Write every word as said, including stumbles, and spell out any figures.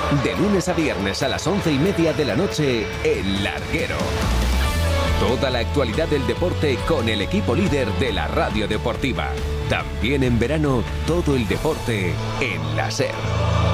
De lunes a viernes a las once y media de la noche, El Larguero. Toda la actualidad del deporte con el equipo líder de la radio deportiva. También en verano, todo el deporte en la SER.